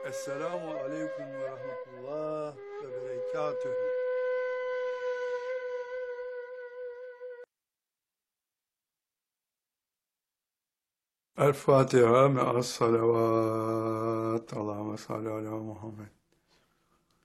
Esselamu aleyküm ve rahmetullah ve berekatühü. El Fatiha me'as salavat. Allahümme salli ala Muhammed.